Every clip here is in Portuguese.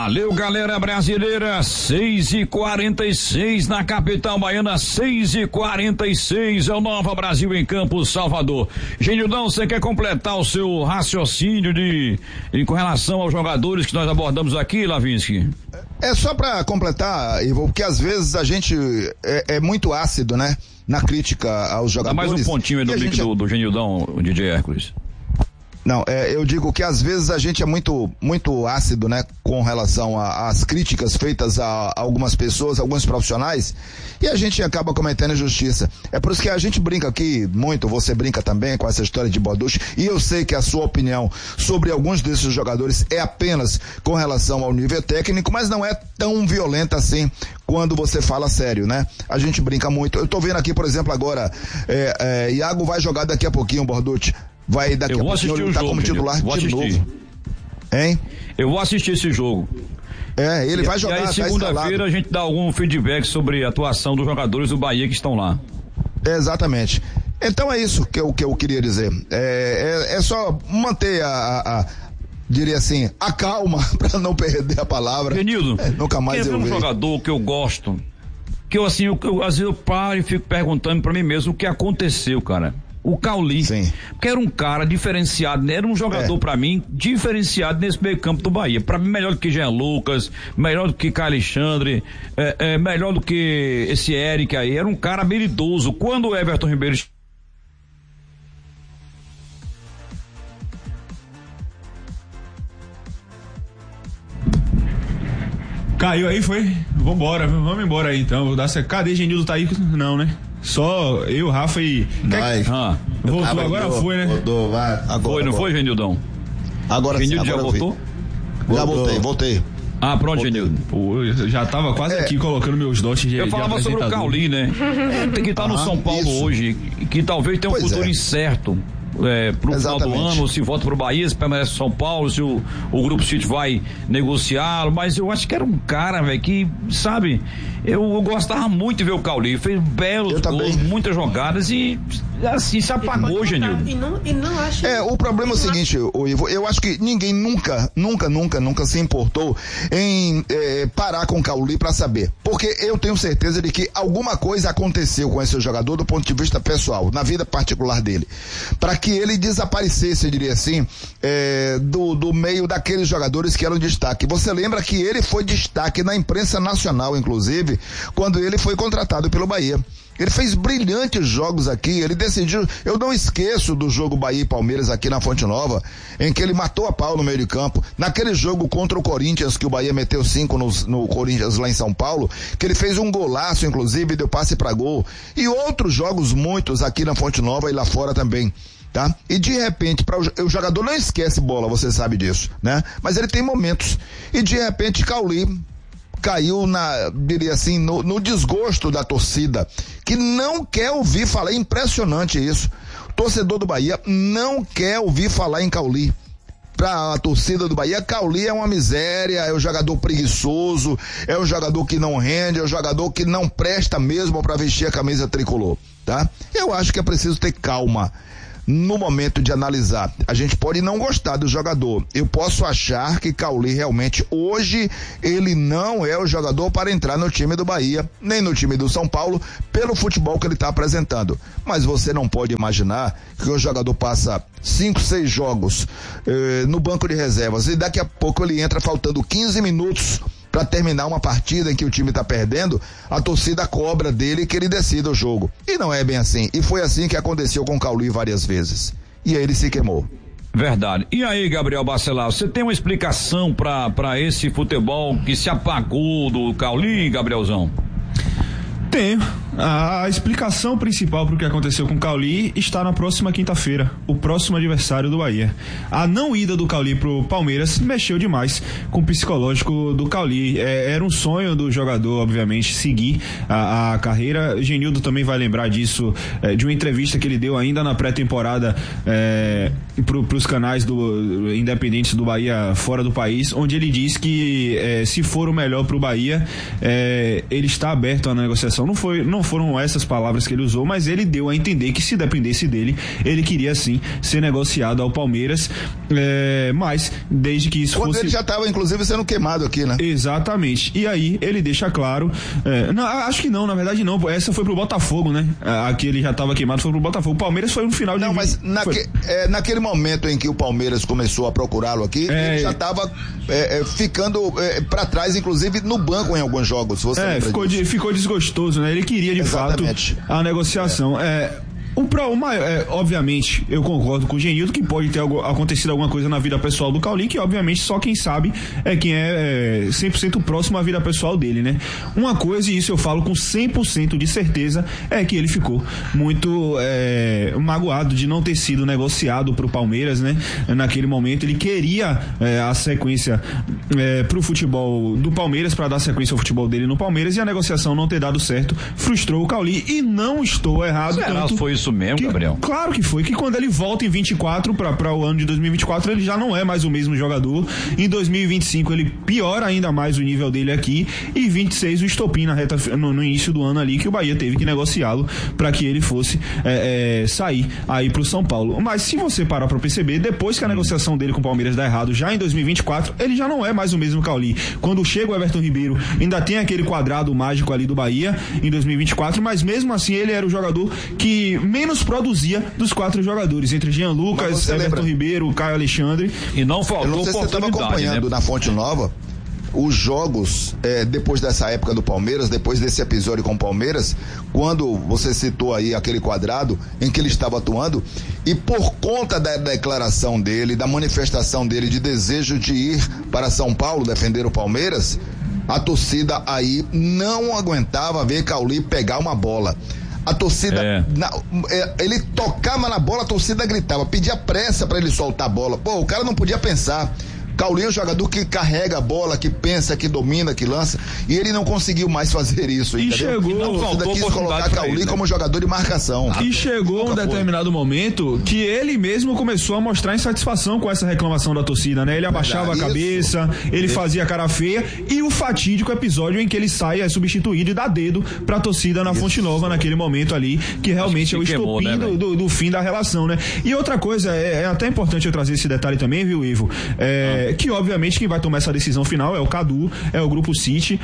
Valeu, galera brasileira, 6h46 na capital baiana, 6h46 é o Nova Brasil em Campo, Salvador. Genildão, você quer completar o seu raciocínio com relação aos jogadores que nós abordamos aqui, Lavinsky? É só pra completar, Ivo, porque às vezes a gente é muito ácido, né? Na crítica aos jogadores. Dá mais um pontinho aí do mic do Genildão, o DJ Hércules. Não, eu digo que às vezes a gente é muito ácido, né, com relação às críticas feitas a algumas pessoas, alguns profissionais, e a gente acaba cometendo injustiça. É por isso que a gente brinca aqui muito, você brinca também com essa história de Boducci, e eu sei que a sua opinião sobre alguns desses jogadores é apenas com relação ao nível técnico, mas não é tão violenta assim quando você fala sério, né? A gente brinca muito. Eu tô vendo aqui, por exemplo, agora, Iago vai jogar daqui a pouquinho, Boducci. Vai daqui a pouquinho ele tá como titular de novo. Hein? Eu vou assistir esse jogo. Ele vai jogar. E aí segunda-feira a gente dá algum feedback sobre a atuação dos jogadores do Bahia que estão lá. Exatamente. Então é isso que eu queria dizer. É só manter diria assim, a calma pra não perder a palavra. Genildo, nunca mais eu vejo. Um jogador que eu gosto, que eu assim, às vezes eu paro e fico perguntando pra mim mesmo o que aconteceu, cara. O Cauli, que era um cara diferenciado, né? Era um jogador pra mim diferenciado nesse meio campo do Bahia, pra mim melhor do que Jean Lucas, melhor do que Caio Alexandre, melhor do que esse Eric aí, era um cara habilidoso. Quando o Everton Ribeiro caiu aí, foi? Vambora, vamos embora aí então. Vou dar essa. Cadê Genildo? Tá aí? Não, né? Só eu, Rafa e. Voltou agora, foi, né? Voltou, vai. Agora, não foi, Genildão? Agora Genildo já voltou? Já voltei. Ah, pronto, Genildo. Pô, eu já tava quase aqui colocando meus dotes de. Eu falava sobre o Cauli, né? Tem que estar no São Paulo hoje, que talvez tenha um futuro incerto. Pro final do ano, se volta pro Bahia, se permanece em São Paulo, se o Grupo City vai negociá-lo, mas eu acho que era um cara, velho, que, sabe, eu gostava muito de ver o Cauli, fez belos gols, muitas jogadas e assim, se apagou, Genildo. E não acho... o problema é o seguinte, Ivo, eu acho que ninguém nunca se importou em parar com o Cauli pra saber, porque eu tenho certeza de que alguma coisa aconteceu com esse jogador do ponto de vista pessoal, na vida particular dele, para que ele desaparecesse, eu diria assim, do meio daqueles jogadores que eram destaque. Você lembra que ele foi destaque na imprensa nacional, inclusive, quando ele foi contratado pelo Bahia. Ele fez brilhantes jogos aqui, ele decidiu, eu não esqueço do jogo Bahia e Palmeiras aqui na Fonte Nova, em que ele matou a pau no meio de campo, naquele jogo contra o Corinthians, que o Bahia meteu 5 no Corinthians lá em São Paulo, que ele fez um golaço, inclusive, deu passe pra gol, e outros jogos muitos aqui na Fonte Nova e lá fora também. Tá? E de repente, o jogador não esquece bola, você sabe disso, né? Mas ele tem momentos. E de repente, Cauli caiu diria assim, no desgosto da torcida, que não quer ouvir falar, é impressionante isso. O torcedor do Bahia não quer ouvir falar em Cauli. Pra a torcida do Bahia, Cauli é uma miséria, é o jogador preguiçoso, é o jogador que não rende, é o jogador que não presta mesmo pra vestir a camisa tricolor, tá? Eu acho que é preciso ter calma no momento de analisar. A gente pode não gostar do jogador. Eu posso achar que Cauli realmente hoje ele não é o jogador para entrar no time do Bahia, nem no time do São Paulo, pelo futebol que ele está apresentando. Mas você não pode imaginar que o jogador passa 5, 6 jogos no banco de reservas e daqui a pouco ele entra faltando 15 minutos para terminar uma partida em que o time está perdendo, a torcida cobra dele que ele decida o jogo. E não é bem assim. E foi assim que aconteceu com o Cauli várias vezes. E aí ele se queimou. Verdade. E aí, Gabriel Bacelar, você tem uma explicação para esse futebol que se apagou do Cauli, Gabrielzão? Tenho. A explicação principal para o que aconteceu com o Cauli está na próxima quinta-feira, o próximo adversário do Bahia. A não ida do Cauli pro Palmeiras mexeu demais com o psicológico do Cauli. Era um sonho do jogador, obviamente, seguir a carreira. Genildo também vai lembrar disso, de uma entrevista que ele deu ainda na pré-temporada pros canais independentes do Bahia fora do país, onde ele diz que se for o melhor pro Bahia, ele está aberto à negociação. Não foram essas palavras que ele usou, mas ele deu a entender que se dependesse dele, ele queria sim ser negociado ao Palmeiras. Mas desde que isso quando fosse... ele já estava inclusive sendo queimado aqui, né? Exatamente. E aí ele deixa claro, não, acho que não, na verdade não, essa foi pro Botafogo, né? Aqui ele já estava queimado, foi pro Botafogo. O Palmeiras foi no final de... Não, mas naquele momento em que o Palmeiras começou a procurá-lo aqui, ele já estava ficando para trás, inclusive no banco em alguns jogos. Se você ficou desgostoso, né? Ele queria de fato a negociação. Obviamente, eu concordo com o Genildo que pode ter acontecido alguma coisa na vida pessoal do Cauli, que obviamente só quem sabe é quem é 100% próximo à vida pessoal dele, né? Uma coisa, e isso eu falo com 100% de certeza, é que ele ficou muito magoado de não ter sido negociado pro Palmeiras, né? Naquele momento ele queria a sequência pro futebol do Palmeiras, para dar sequência ao futebol dele no Palmeiras, e a negociação não ter dado certo frustrou o Cauli, e não estou errado. Foi isso mesmo, Gabriel? Claro que foi, que quando ele volta em 24 para o ano de 2024, ele já não é mais o mesmo jogador. Em 2025 ele piora ainda mais o nível dele aqui, e 26 o estopim no início do ano ali, que o Bahia teve que negociá-lo para que ele fosse sair aí pro São Paulo. Mas se você parar para perceber, depois que a negociação dele com o Palmeiras dá errado, já em 2024, ele já não é mais o mesmo Cauli. Quando chega o Everton Ribeiro, ainda tem aquele quadrado mágico ali do Bahia em 2024, mas mesmo assim ele era o jogador que menos produzia dos 4 jogadores, entre Jean Lucas, Everton Ribeiro, Caio Alexandre. E não faltou oportunidade. Você estava acompanhando, né? Na Fonte Nova os jogos depois dessa época do Palmeiras, depois desse episódio com o Palmeiras, quando você citou aí aquele quadrado em que ele estava atuando, e por conta da declaração dele, da manifestação dele de desejo de ir para São Paulo defender o Palmeiras, a torcida aí não aguentava ver Cauli pegar uma bola. A torcida, ele tocava na bola, a torcida gritava, pedia pressa para ele soltar a bola. Pô, o cara não podia pensar. Cauli é um jogador que carrega a bola, que pensa, que domina, que lança, e ele não conseguiu mais fazer isso. E chegou, a torcida quis colocar Cauli como jogador de marcação. E chegou um determinado momento que ele mesmo começou a mostrar insatisfação com essa reclamação da torcida, né? Ele abaixava a cabeça, ele fazia cara feia, e o fatídico episódio em que ele sai, é substituído e dá dedo pra torcida na Fonte Nova naquele momento ali, que realmente é o estopim, né, do fim da relação, né? E outra coisa, é até importante eu trazer esse detalhe também, viu, Ivo? Que obviamente quem vai tomar essa decisão final é o Cadu, é o Grupo City,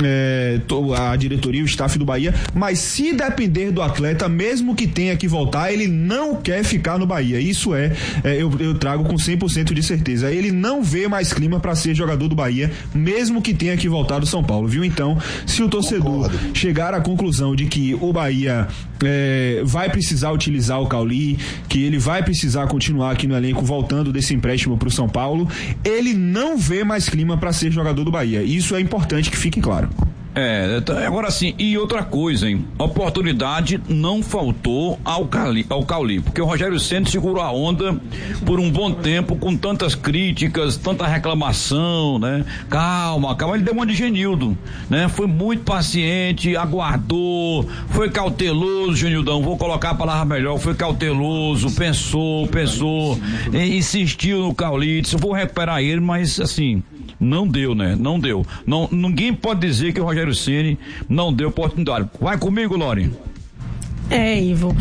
a diretoria, o staff do Bahia, mas se depender do atleta, mesmo que tenha que voltar, ele não quer ficar no Bahia. Isso eu trago com 100% de certeza. Ele não vê mais clima para ser jogador do Bahia, mesmo que tenha que voltar do São Paulo, viu? Então, se o torcedor chegar à conclusão de que o Bahia vai precisar utilizar o Cauli, que ele vai precisar continuar aqui no elenco voltando desse empréstimo pro São Paulo, ele não vê mais clima para ser jogador do Bahia. Isso é importante que fique claro. Agora sim, e outra coisa, hein? Oportunidade não faltou ao Cauli, porque o Rogério Ceni segurou a onda por um bom tempo, com tantas críticas, tanta reclamação, né? Calma, ele deu uma de Genildo, né? Foi muito paciente, aguardou, foi cauteloso, Genildão, vou colocar a palavra melhor, foi cauteloso, pensou, insistiu no Cauli, disse, vou recuperar ele, mas assim, não deu, né? Não deu. Ninguém pode dizer que o Rogério Ceni não deu oportunidade. Vai comigo, Lori. Ivo,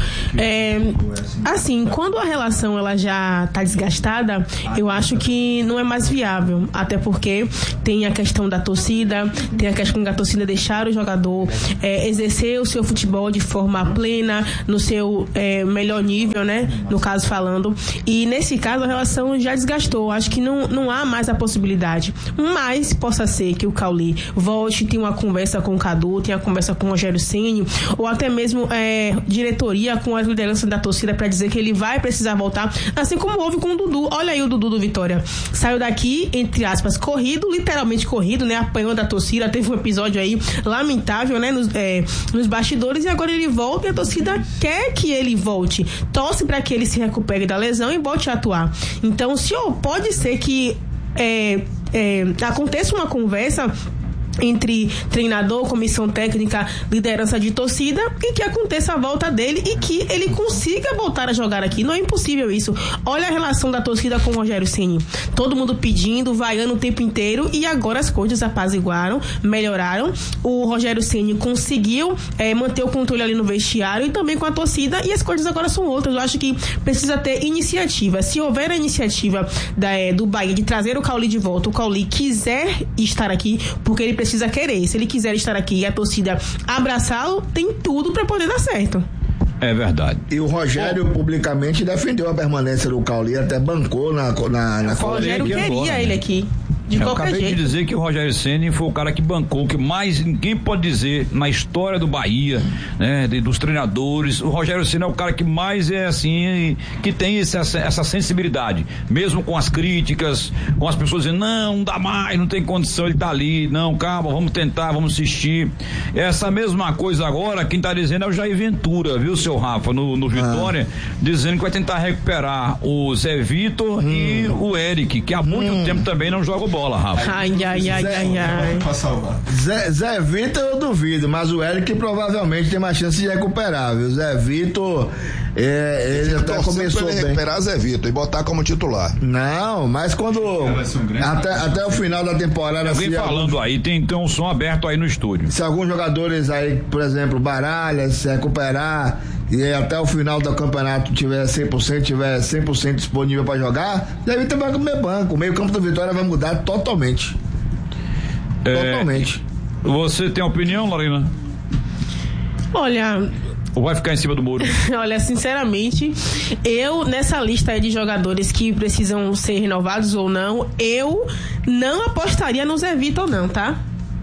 assim, quando a relação ela já tá desgastada, eu acho que não é mais viável, até porque tem a questão da torcida, tem a questão da torcida deixar o jogador exercer o seu futebol de forma plena, no seu melhor nível, né, no caso falando, e nesse caso a relação já desgastou, acho que não há mais a possibilidade, mas possa ser que o Cauli volte, tenha uma conversa com o Cadu, tenha uma conversa com o Rogério Ceni, ou até mesmo diretoria com a liderança da torcida para dizer que ele vai precisar voltar, assim como houve com o Dudu. Olha aí o Dudu do Vitória, saiu daqui, entre aspas, corrido, literalmente corrido, né, apanhando a torcida, teve um episódio aí lamentável, né, nos bastidores, e agora ele volta e a torcida quer que ele volte, torce para que ele se recupere da lesão e volte a atuar. Então, pode ser que aconteça uma conversa entre treinador, comissão técnica, liderança de torcida, e que aconteça a volta dele e que ele consiga voltar a jogar aqui. Não é impossível isso. Olha a relação da torcida com o Rogério Ceni. Todo mundo pedindo, vaiando o tempo inteiro, e agora as coisas apaziguaram, melhoraram. O Rogério Ceni conseguiu manter o controle ali no vestiário e também com a torcida, e as coisas agora são outras. Eu acho que precisa ter iniciativa. Se houver a iniciativa do Bahia de trazer o Cauli de volta, o Cauli quiser estar aqui, porque ele precisa querer. Se ele quiser estar aqui e a torcida abraçá-lo, tem tudo para poder dar certo. É verdade. E o Rogério publicamente defendeu a permanência do Cauli, até bancou na o Rogério queria ele aqui. Eu acabei de dizer que o Rogério Ceni foi o cara que bancou, que mais ninguém pode dizer na história do Bahia, né, dos treinadores. O Rogério Ceni é o cara que mais é assim, que tem essa sensibilidade, mesmo com as críticas, com as pessoas dizendo, não dá mais, não tem condição, ele tá ali, não, calma, vamos tentar, vamos insistir. Essa mesma coisa agora, quem tá dizendo é o Jair Ventura, viu, seu Rafa, no Vitória, dizendo que vai tentar recuperar o Zé Vitor e o Eric, que há muito tempo também não joga bola. Rafa. Ai. Zé Vitor eu duvido, mas o Eric provavelmente tem mais chance de recuperar, viu? Zé Vitor, ele até começou bem. Recuperar Zé Vitor e botar como titular. Não, mas quando até o final da temporada. Alguém falando aí, tem um som aberto aí no estúdio. Se alguns jogadores aí, por exemplo, Baralhas, se recuperar e até o final do campeonato tiver 100% disponível para jogar, Zé Vitor vai comer banco. O meio campo do Vitória vai mudar totalmente. Totalmente. Você tem opinião, Lorena? Olha... Ou vai ficar em cima do muro? Olha, sinceramente, eu, nessa lista aí de jogadores que precisam ser renovados ou não, eu não apostaria no Zé Vitor não, tá?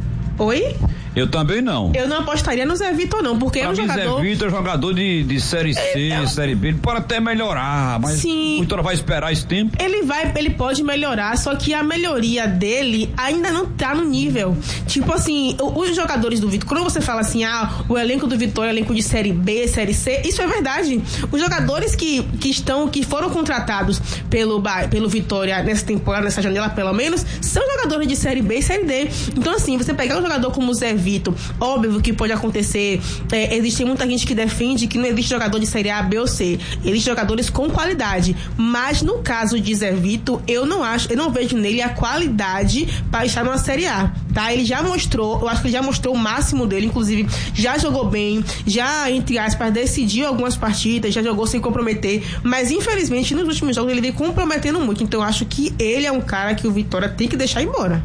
Oi? Eu também não. Eu não apostaria no Zé Vitor não, porque é um jogador... Zé Vitor é jogador de Série C, Série B, ele pode até melhorar, mas o Vitória vai esperar esse tempo? Ele pode melhorar, só que a melhoria dele ainda não tá no nível. Tipo assim, os jogadores do Vitória, quando você fala assim, o elenco do Vitória é elenco de Série B, Série C, isso é verdade. Os jogadores que foram contratados pelo Vitória nessa temporada, nessa janela pelo menos, são jogadores de Série B e Série D. Então assim, você pegar um jogador como o Zé Vitor, óbvio que pode acontecer, existe muita gente que defende que não existe jogador de Série A, B ou C, existem jogadores com qualidade, mas no caso de Zé Vitor, eu não vejo nele a qualidade para estar numa Série A, tá? Ele já mostrou, eu acho que ele já mostrou o máximo dele, inclusive já jogou bem, já, entre aspas, decidiu algumas partidas, já jogou sem comprometer, mas infelizmente nos últimos jogos ele vem comprometendo muito, então eu acho que ele é um cara que o Vitória tem que deixar embora.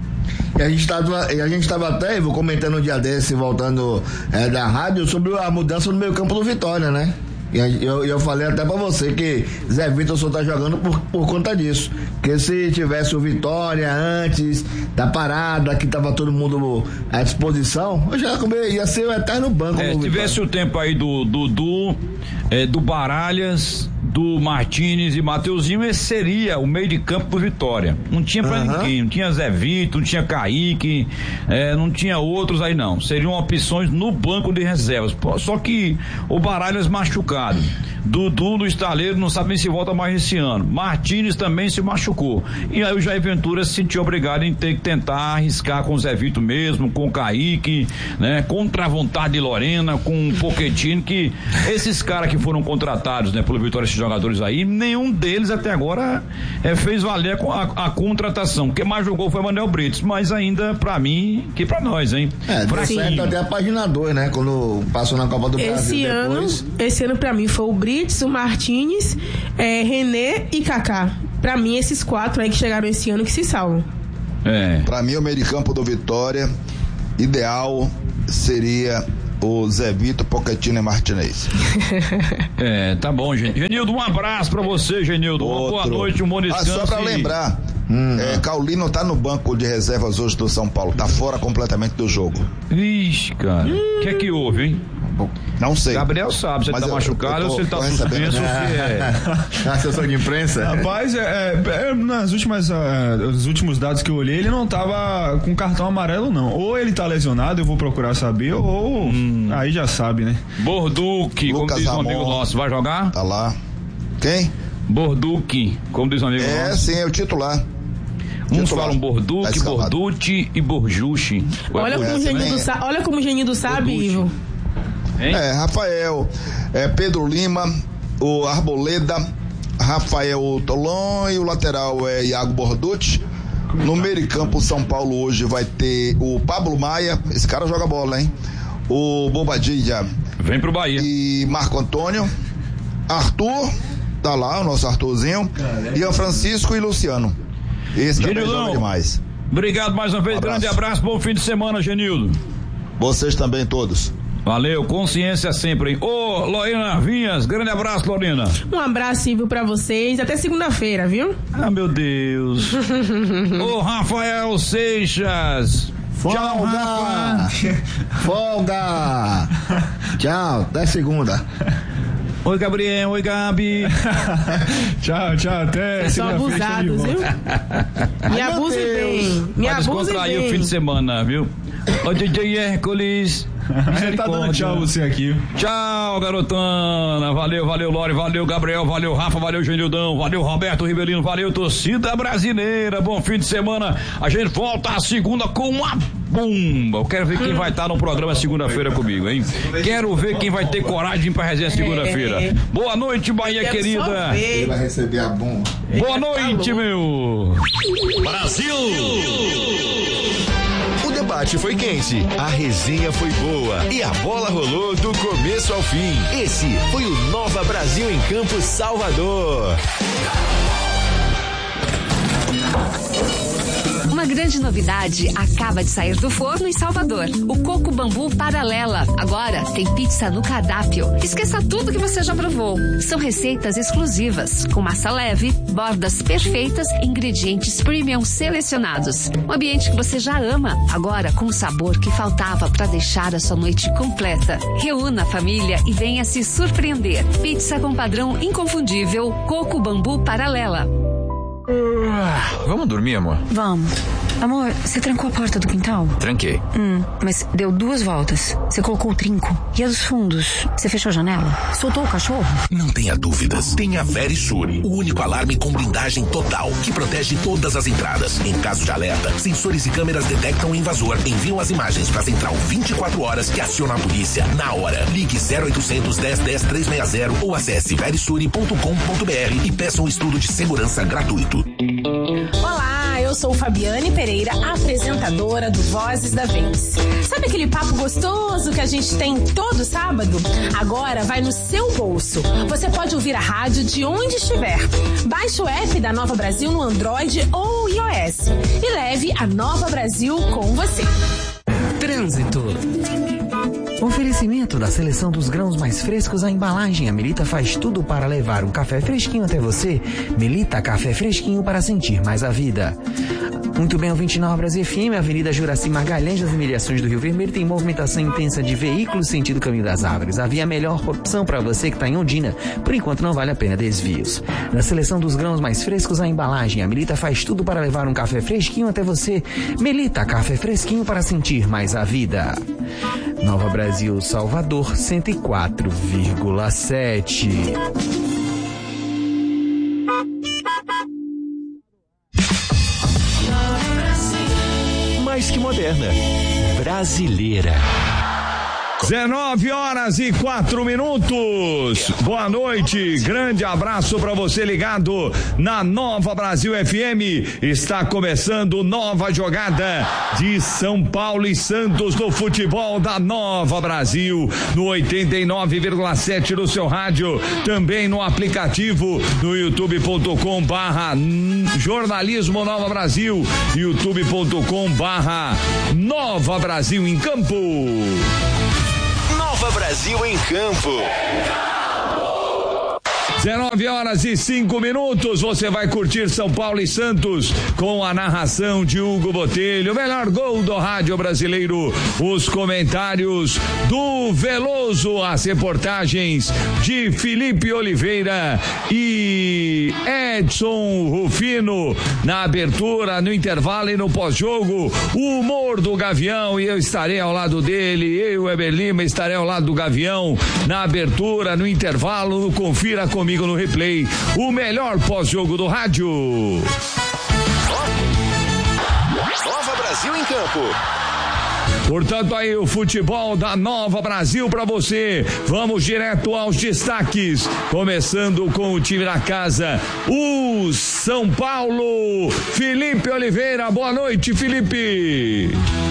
E a gente estava até, vou comentando um dia desse, voltando da rádio, sobre a mudança no meio campo do Vitória, né? E eu falei até pra você que Zé Vitor só tá jogando por conta disso. Porque se tivesse o Vitória antes da parada, que tava todo mundo à disposição, eu já ia ser o eterno banco. Se tivesse o tempo aí do Dudu, do Baralhas, do Martínez e Mateuzinho, esse seria o meio de campo do Vitória. Não tinha pra ninguém, não tinha Zé Vitor, não tinha Kaique, não tinha outros aí não. Seriam opções no banco de reservas. Só que o Baralhas machucado. Dudu no Estaleiro não sabe nem se volta mais esse ano. Martínez também se machucou. E aí o Jair Ventura se sentiu obrigado em ter que tentar arriscar com o Zé Vitor mesmo, com o Kaique, né? Contra a vontade de Lorena, com o Pochettino, que esses caras que foram contratados, né, pelo Vitória, esses jogadores aí, nenhum deles até agora fez valer a contratação. Quem mais jogou foi o Manuel Brites, mas ainda pra mim, que pra nós, hein? Deu certo até a página 2, né? Quando passou na Copa do Brasil depois. Esse ano pra mim foi o Brites, o Martínez, René e Kaká. Pra mim, esses 4 aí que chegaram esse ano que se salvam. Pra mim, o meio de campo do Vitória ideal seria o Zé Vitor, Pochettino e Martinez. Tá bom, gente. Genildo, um abraço pra você, Genildo. Uma boa noite, um bom descanso. Só pra lembrar, Cauli não tá no banco de reservas hoje do São Paulo, tá fora completamente do jogo. Vixe, cara. O que é que houve, hein? Não sei. Gabriel sabe se ele tá machucado ou se ele tá suspenso ou se assessor de imprensa. Rapaz, os últimos dados que eu olhei, ele não tava com cartão amarelo, não. Ou ele tá lesionado, eu vou procurar saber, ou aí já sabe, né? Borduque, como diz um amigo nosso, vai jogar? Tá lá. Quem? Borduque, como diz um amigo nosso. Sim, é o titular. Uns falam Borducci e Borjucci. Olha como o Genido sabe, Ivo. Rafael, Pedro Lima, o Arboleda, Rafael Tolon e o lateral é Iago Borducci. No meio de campo, São Paulo hoje vai ter o Pablo Maia, esse cara joga bola, hein? O Bobadilla. Vem pro Bahia. E Marco Antônio, Arthur, tá lá, o nosso Arthurzinho, Ian Francisco e Luciano. Esse também joga demais. Obrigado mais uma vez, grande abraço, bom fim de semana, Genildo. Vocês também todos. Valeu, consciência sempre, hein? Ô, Lorena Vinhas, grande abraço, Lorena. Um abraço, Silvio, pra vocês, até segunda-feira, viu? Ah, meu Deus. Ô, Rafael Seixas. Folga! Folga! Tchau, até segunda. Oi, Gabriel, oi, Gabi. Tchau, até. São abusados, viu? Me abuse bem. Me abuse bem. Descontrair o fim de semana, viu? Ô, DJ Hércules. Você tá dando tchau você aqui. Tchau, garotana. Valeu, Lore, valeu, Gabriel, valeu, Rafa, valeu, Genildão, valeu, Roberto Rivelino, valeu, torcida brasileira. Bom fim de semana. A gente volta a segunda com uma bomba. Eu quero ver quem vai estar no programa segunda-feira comigo, hein? Quero ver quem vai ter coragem de ir pra resenha segunda-feira. Boa noite, Bahia querida. Ele vai receber a bomba. Boa noite, meu. Brasil! O debate foi quente, a resenha foi boa e a bola rolou do começo ao fim. Esse foi o Nova Brasil em Campo Salvador. Uma grande novidade acaba de sair do forno em Salvador. O Coco Bambu Paralela. Agora tem pizza no cardápio. Esqueça tudo que você já provou. São receitas exclusivas, com massa leve, bordas perfeitas, ingredientes premium selecionados. Um ambiente que você já ama, agora com o sabor que faltava para deixar a sua noite completa. Reúna a família e venha se surpreender. Pizza com padrão inconfundível, Coco Bambu Paralela. Vamos dormir, amor? Vamos. Amor, você trancou a porta do quintal? Tranquei. Mas deu 2 voltas. Você colocou o trinco. E a dos fundos? Você fechou a janela? Soltou o cachorro? Não tenha dúvidas. Tenha Verisure, o único alarme com blindagem total, que protege todas as entradas. Em caso de alerta, sensores e câmeras detectam o invasor, enviam as imagens para a central 24 horas que aciona a polícia na hora. Ligue 0800 10 10 360 ou acesse verisure.com.br e peça um estudo de segurança gratuito. Olá, eu sou Fabiane Pereira, apresentadora do Vozes da Vence. Sabe aquele papo gostoso que a gente tem todo sábado? Agora vai no seu bolso. Você pode ouvir a rádio de onde estiver. Baixe o app da Nova Brasil no Android ou iOS e leve a Nova Brasil com você. Trânsito. Oferecimento da seleção dos grãos mais frescos à embalagem. A Melita faz tudo para levar um café fresquinho até você. Melita, café fresquinho para sentir mais a vida. Muito bem, ouvinte Nova Brasil FM, Avenida Juraci Magalhães, das imediações do Rio Vermelho, tem movimentação intensa de veículos sentido Caminho das Árvores. Havia a melhor opção para você que está em Ondina. Por enquanto não vale a pena desvios. Na seleção dos grãos mais frescos à embalagem, a Melita faz tudo para levar um café fresquinho até você. Melita, café fresquinho para sentir mais a vida. Nova Brasil, Salvador, 104,7. Mais que moderna, brasileira. 19h04. Boa noite, grande abraço para você ligado na Nova Brasil FM. Está começando nova jogada de São Paulo e Santos no futebol da Nova Brasil, no 89,7 do seu rádio, também no aplicativo, no youtube.com/jornalismo Nova Brasil, youtube.com/Nova Brasil em Campo. Nova Brasil em Campo. 19h05. Você vai curtir São Paulo e Santos com a narração de Hugo Botelho, o melhor gol do rádio brasileiro, os comentários do Veloso, as reportagens de Felipe Oliveira e Edson Rufino na abertura, no intervalo e no pós-jogo, o humor do Gavião, e eu estarei ao lado dele, eu e o Eber Lima estarei ao lado do Gavião na abertura, no intervalo. Confira comigo no replay o melhor pós-jogo do rádio. campo. Portanto, aí o futebol da Nova Brasil para você. Vamos direto aos destaques. Começando com o time da casa, o São Paulo. Felipe Oliveira, boa noite, Felipe.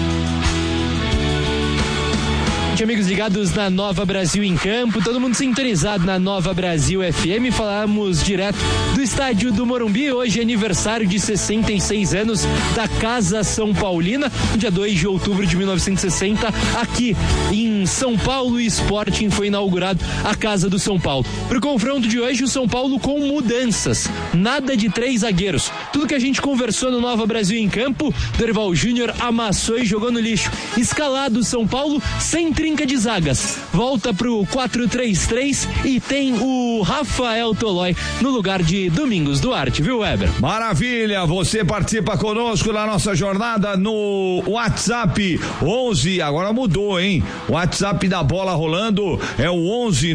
Amigos ligados na Nova Brasil em Campo, todo mundo sintonizado na Nova Brasil FM. Falamos direto do estádio do Morumbi. Hoje é aniversário de 66 anos da Casa São Paulina, no dia 2 de outubro de 1960, aqui em São Paulo. Sporting foi inaugurado a Casa do São Paulo. Para o confronto de hoje, o São Paulo com mudanças, nada de 3 zagueiros. Tudo que a gente conversou no Nova Brasil em Campo, Dorival Júnior amassou e jogou no lixo. Escalado o São Paulo sem trinca de zagas, volta pro 4-3-3 e tem o Rafael Tolói no lugar de Domingos Duarte, viu, Weber? Maravilha, você participa conosco na nossa jornada no WhatsApp 11, agora mudou, hein? O WhatsApp da bola rolando é o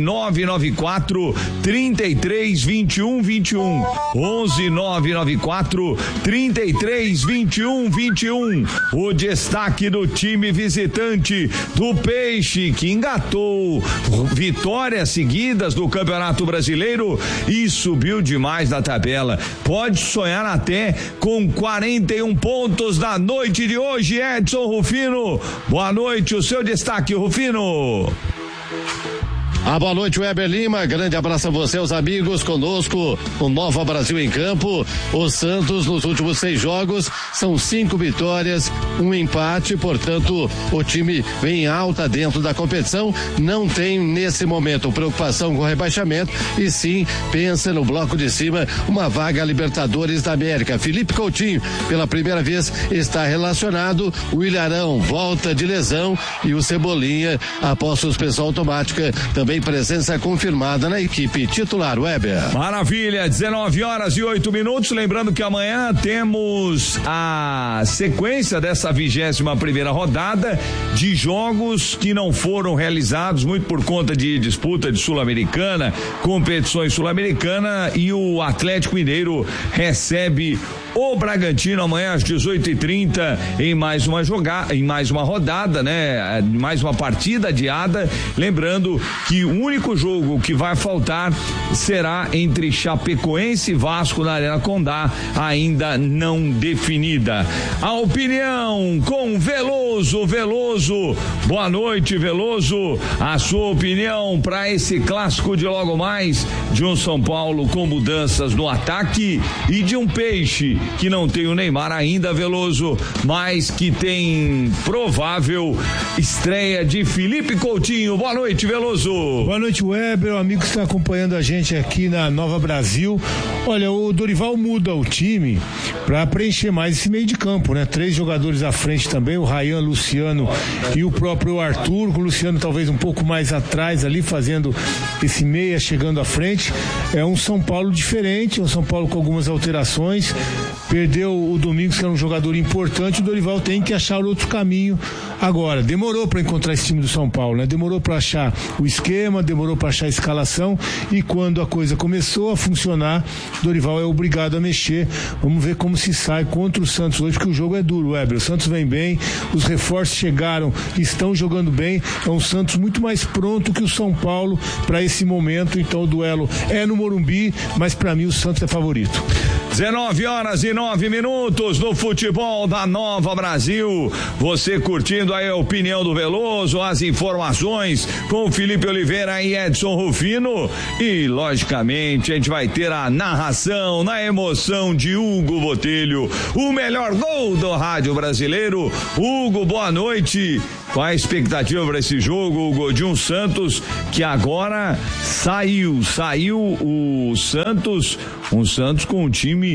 11-994 33 21 21, 11-994 33 21 21. O destaque do time visitante do Peixe, que engatou vitórias seguidas do Campeonato Brasileiro e subiu demais na tabela. Pode sonhar até com 41 pontos na noite de hoje. Edson Rufino, boa noite, o seu destaque, Rufino. Boa noite, Weber Lima, grande abraço a você, aos amigos, conosco, o Nova Brasil em Campo. O Santos nos últimos 6 jogos são 5 vitórias, 1 empate, portanto o time vem alta dentro da competição, não tem nesse momento preocupação com o rebaixamento e sim pensa no bloco de cima, uma vaga a Libertadores da América. Felipe Coutinho pela primeira vez está relacionado, o Ilharão volta de lesão e o Cebolinha após suspensão automática também presença confirmada na equipe titular. Weber. Maravilha, 19h08. Lembrando que amanhã temos a sequência dessa 21ª rodada de jogos que não foram realizados, muito por conta de disputa de Sul-Americana, competições Sul-Americana, e o Atlético Mineiro recebe o Bragantino amanhã às 18h30 em mais uma rodada, né? Mais uma partida adiada. Lembrando que o único jogo que vai faltar será entre Chapecoense e Vasco na Arena Condá, ainda não definida. A opinião com Veloso. Boa noite, Veloso. A sua opinião para esse clássico de logo mais, de um São Paulo com mudanças no ataque e de um Peixe que não tem o Neymar ainda, Veloso, mas que tem provável estreia de Felipe Coutinho. Boa noite, Veloso. Boa noite, Weber, o amigo que está acompanhando a gente aqui na Nova Brasil. Olha, o Dorival muda o time para preencher mais esse meio de campo, né? 3 jogadores à frente também, o Ryan, Luciano e o próprio Arthur, o Luciano talvez um pouco mais atrás ali, fazendo esse meia, chegando à frente. É um São Paulo diferente, um São Paulo com algumas alterações. Perdeu o Domingos, que era um jogador importante, o Dorival tem que achar outro caminho agora. Demorou para encontrar esse time do São Paulo, né? Demorou para achar o esquema, demorou para achar a escalação, e quando a coisa começou a funcionar, Dorival é obrigado a mexer. Vamos ver como se sai contra o Santos hoje, porque o jogo é duro, Weber. O Santos vem bem, os reforços chegaram, estão jogando bem. É um Santos muito mais pronto que o São Paulo para esse momento, então o duelo é no Morumbi, mas para mim o Santos é favorito. 19h09 no futebol da Nova Brasil. Você curtindo aí a opinião do Veloso, as informações com Felipe Oliveira e Edson Rufino, e logicamente a gente vai ter a narração na emoção de Hugo Botelho, o melhor gol do rádio brasileiro. Hugo, boa noite. Qual a expectativa para esse jogo, Hugo, de um Santos que agora saiu o Santos, um Santos com um time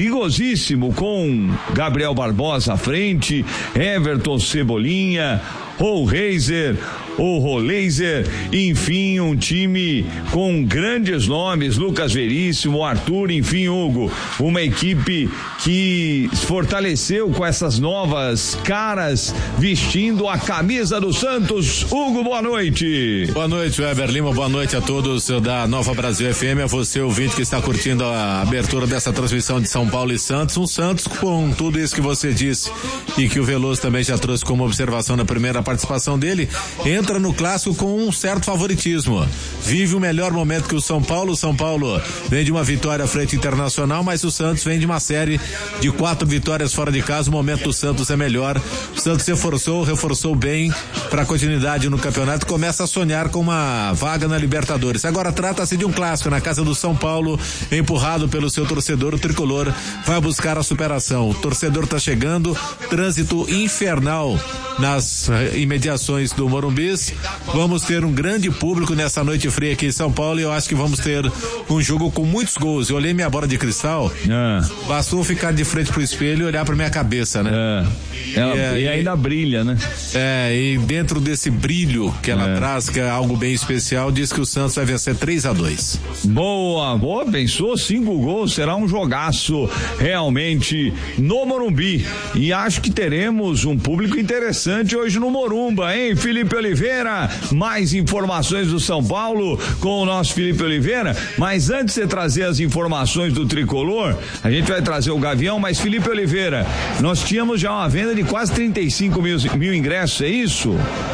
perigosíssimo, com Gabriel Barbosa à frente, Everton, Cebolinha, Rollraiser, o Rollaser, enfim, um time com grandes nomes, Lucas Veríssimo, Arthur, enfim, Hugo, uma equipe que fortaleceu com essas novas caras vestindo a camisa do Santos. Hugo, boa noite. Boa noite, Weber Lima, boa noite a todos da Nova Brasil FM, a você ouvinte que está curtindo a abertura dessa transmissão de São Paulo e Santos, um Santos com tudo isso que você disse e que o Veloso também já trouxe como observação na primeira participação dele, entra no clássico com um certo favoritismo, vive o melhor momento que o São Paulo vem de uma vitória frente Internacional, mas o Santos vem de uma série de 4 vitórias fora de casa, o momento do Santos é melhor, o Santos reforçou bem para continuidade no campeonato, começa a sonhar com uma vaga na Libertadores. Agora trata-se de um clássico na casa do São Paulo, empurrado pelo seu torcedor, o tricolor vai buscar a superação, o torcedor está chegando, trânsito infernal nas imediações do Morumbis, vamos ter um grande público nessa noite fria aqui em São Paulo e eu acho que vamos ter um jogo com muitos gols. Eu olhei minha bola de cristal, bastou ficar de frente pro espelho e olhar pra minha cabeça, né? E ainda brilha, né? E dentro desse brilho que ela traz, que é algo bem especial, diz que o Santos vai vencer 3-2. Boa, pensou, 5 gols, será um jogaço realmente no Morumbi, e acho que teremos um público interessante hoje no Morumba, hein, Felipe Oliveira? Mais informações do São Paulo com o nosso Felipe Oliveira, mas antes de você trazer as informações do tricolor, a gente vai trazer o Gavião, mas Felipe Oliveira, nós tínhamos já uma venda de quase 35 mil ingressos, é isso?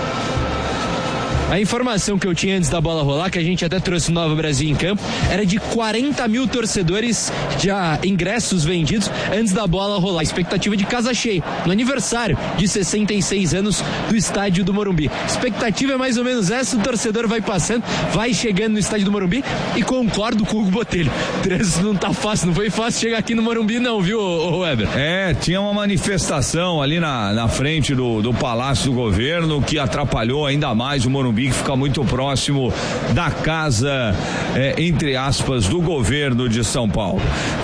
A informação que eu tinha antes da bola rolar, que a gente até trouxe no Nova Brasil em Campo, era de 40 mil torcedores, já ingressos vendidos antes da bola rolar. Expectativa de casa cheia, no aniversário de 66 anos do estádio do Morumbi. Expectativa é mais ou menos essa, o torcedor vai passando, vai chegando no estádio do Morumbi, e concordo com o Hugo Botelho. Trânsito não tá fácil, não foi fácil chegar aqui no Morumbi não, viu, Weber? Tinha uma manifestação ali na frente do Palácio do Governo que atrapalhou ainda mais o Morumbi, que fica muito próximo da casa, entre aspas, do governo de São Paulo.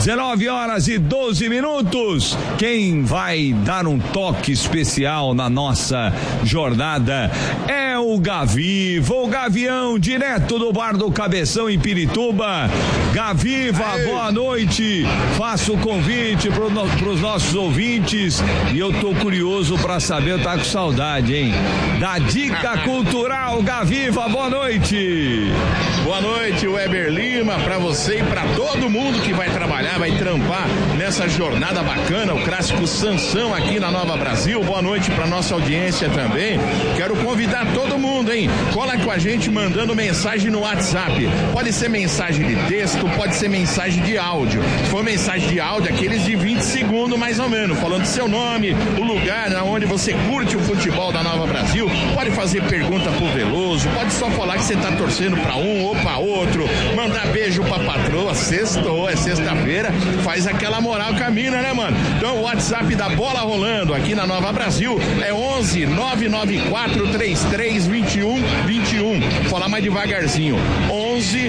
19h12. Quem vai dar um toque especial na nossa jornada é o Gaviva, o Gavião, direto do Bar do Cabeção em Pirituba. Gaviva, boa noite. Faço o convite pros nossos ouvintes, e eu tô curioso pra saber, eu tá com saudade, hein? Da dica cultural, Gaviva, boa noite. Boa noite, Weber Lima, pra você e pra todo mundo que vai trabalhar, vai trampar nessa jornada bacana, o clássico Sansão aqui na Nova Brasil. Boa noite pra nossa audiência também. Quero convidar todo mundo, hein? Cola com a gente mandando mensagem no WhatsApp. Pode ser mensagem de texto, pode ser mensagem de áudio. Se for mensagem de áudio, aqueles de 20 segundos mais ou menos, falando seu nome, o lugar onde você curte o futebol da Nova Brasil. Pode fazer pergunta pro Veloso, pode só falar que você tá torcendo pra um ou pra outro, mandar beijo pra patroa, sextou, é sexta-feira, faz aquela moral com a mina, né, mano? Então o WhatsApp da Bola Rolando aqui na Nova Brasil é 11 994 33 21 21. Vou falar mais devagarzinho. 11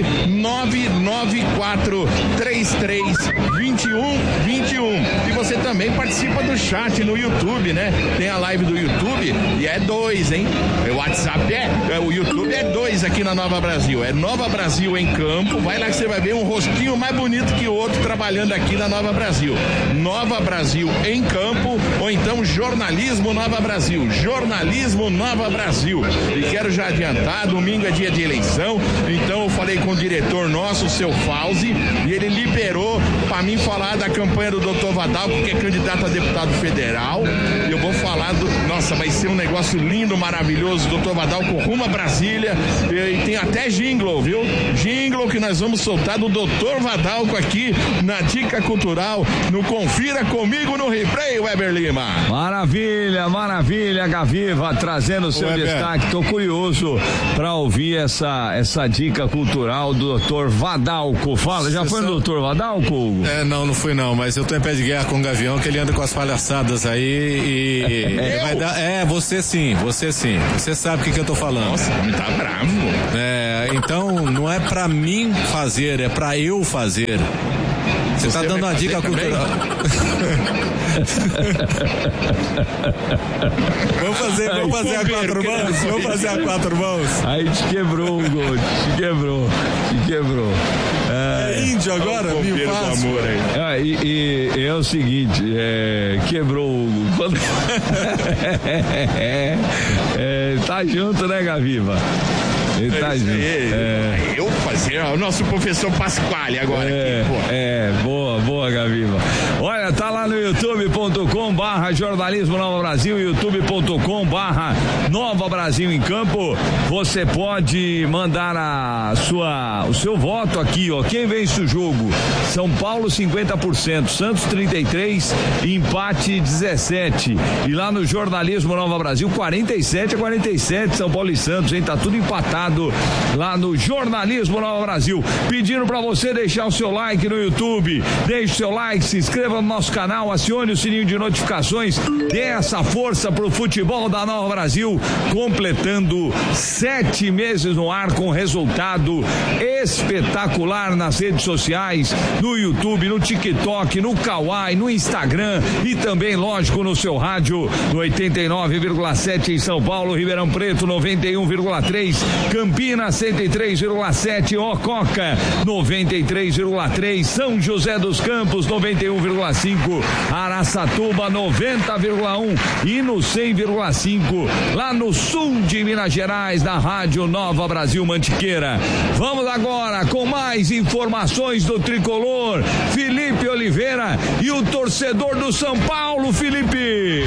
994 33 21 21. E você também participa do chat no YouTube, né? Tem a live do YouTube e é 2, hein? O WhatsApp o YouTube é 2 aqui na Nova Brasil. É Nova Brasil em Campo. Vai lá que você vai ver um rostinho mais bonito que o outro trabalhando aqui na Nova Brasil. Nova Brasil em Campo, ou então Jornalismo Nova Brasil. Jornalismo Nova Brasil. E quero já adiantar, domingo é dia de eleição, então eu falei com o diretor nosso, o seu Fauzi, e ele liberou pra mim falar da campanha do Dr. Vadalco, que é candidato a deputado federal. E eu vou falar nossa, vai ser um negócio lindo, maravilhoso. Dr. Vadalco rumo a Brasília, e tem até jingle, viu? Jingle que nós vamos soltar do Dr. Vadalco aqui na Dica Cultural, no Confira Comigo no Replay, Weber Lima. Maravilha, Gaviva, trazendo o seu destaque. Tô curioso pra ouvir essa dica cultural do Dr. Vadalco. Fala, já foi no Dr. Vadalco? Não fui não, mas eu tô em pé de guerra com o Gavião, que ele anda com as palhaçadas aí e ele vai dar. Você sim. Você sabe o que eu tô falando. Nossa, o homem tá bravo. Então não é pra mim fazer, é pra eu fazer. Você tá dando uma dica cultural. Vamos fazer a 4 mãos? Vamos fazer a 4 mãos? Aí te quebrou o gol, te quebrou. É índio agora? Me faz. E é o seguinte, quebrou o Hugo. Tá junto, né, Gaviva? Ele tá junto. Eu fazer o nosso professor Pasquale agora aqui, pô. Boa, Gaviva. Olha, tá lá no youtube.com/jornalismo Nova Brasil, youtube.com/Nova Brasil em Campo. Você pode mandar o seu voto aqui, ó. Quem vence o jogo? São Paulo 50%, Santos 33%, empate 17%. E lá no Jornalismo Nova Brasil 47-47, São Paulo e Santos, hein? Tá tudo empatado lá no Jornalismo Nova Brasil. Pedindo pra você deixar o seu like no YouTube. Deixe o seu like, se inscreva no nosso canal, acione o sininho de notificações, dê essa força pro futebol da Nova Brasil, completando 7 meses no ar com resultado espetacular nas redes sociais, no YouTube, no TikTok, no Kawai, no Instagram e também, lógico, no seu rádio, no 89,7 em São Paulo, Ribeirão Preto 91,3, Campinas 103,7, Ococa 93,3, São José dos Campos 91,5, Araçatuba 90,1 e no 100,5 lá no sul de Minas Gerais, da Rádio Nova Brasil Mantiqueira. Vamos agora com mais informações do tricolor, Felipe Oliveira e o torcedor do São Paulo, Felipe.